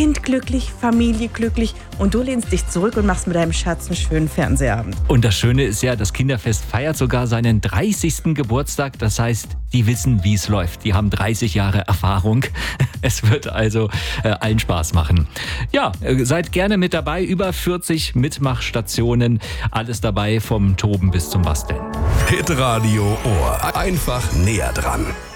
Kind glücklich, Familie glücklich und du lehnst dich zurück und machst mit deinem Schatz einen schönen Fernsehabend. Und das Schöne ist ja, das Kinderfest feiert sogar seinen 30. Geburtstag. Das heißt, die wissen, wie es läuft. Die haben 30 Jahre Erfahrung. Es wird also allen Spaß machen. Ja, seid gerne mit dabei. Über 40 Mitmachstationen. Alles dabei vom Toben bis zum Basteln. Hitradio Ohr. Einfach näher dran.